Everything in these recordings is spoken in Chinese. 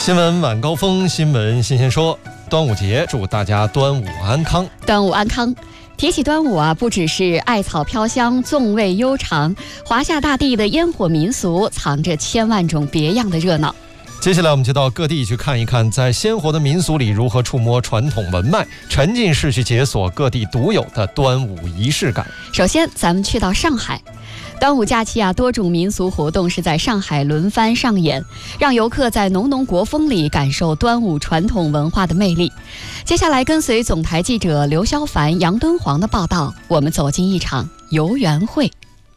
新闻晚高峰，新闻新鲜说。端午节，祝大家端午安康。 端午安康。提起端午啊，不只是艾草飘香、粽味悠长，华夏大地的烟火民俗藏着千万种别样的热闹。 接下来我们就到各地去看一看，在鲜活的民俗里如何触摸传统文脉，沉浸式去解锁各地独有的端午仪式感。 首先咱们去到上海，端午假期啊，多种民俗活动是在上海轮番上演，让游客在浓浓国风里感受端午传统文化的魅力。接下来跟随总台记者刘潇凡、杨敦煌的报道，我们走进一场游园会。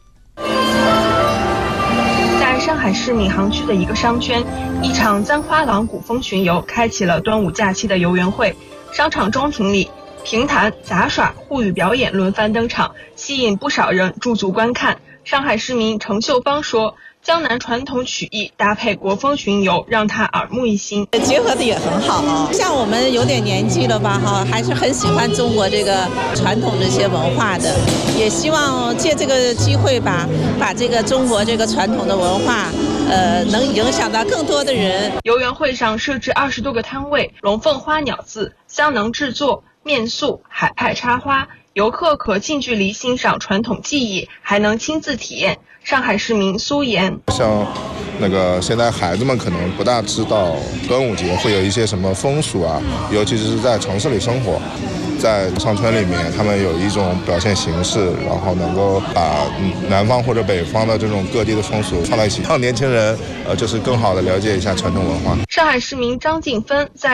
在上海市闵行区的一个商圈，一场簪花廊古风巡游开启了端午假期的游园会。商场中庭里，评弹、杂耍、沪语表演轮番登场，吸引不少人驻足观看。上海市民程秀芳说，江南传统曲艺搭配国风巡游，让她耳目一新。 结合的也很好，像我们有点年纪了吧还是很喜欢中国这个传统这些文化的，也希望借这个机会吧，把这个中国这个传统的文化能影响到更多的人。 游园会上设置20多个摊位，龙凤花鸟字、香囊制作、面塑、海派插花，游客可近距离欣赏传统技艺，还能亲自体验。上海市民苏岩， 像现在孩子们可能不大知道端午节会有一些什么风俗啊，尤其是在城市里生活，在商圈里面他们有一种表现形式，然后能够把南方或者北方的这种各地的风俗放在一起，让年轻人就是更好的了解一下传统文化。 上海市民张静芬在